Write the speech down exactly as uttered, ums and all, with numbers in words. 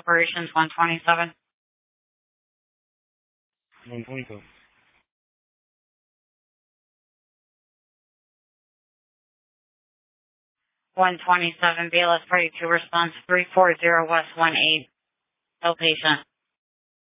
operations one twenty-seven. one twenty-seven. one twenty-seven, B L S forty-two, response three four zero West one eight. No patient.